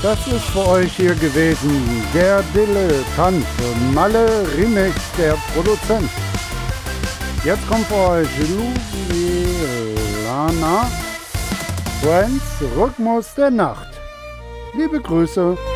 Das ist für euch hier gewesen der Dilettant, Malle Remix, der Produzent. Jetzt kommt für euch Ljubljana, Friends, Rhythmus der Nacht. Liebe Grüße.